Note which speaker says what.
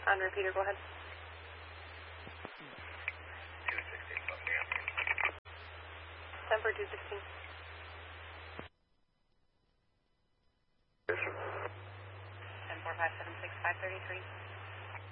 Speaker 1: On repeater, go ahead. 10 for 216. 10-4-576-533.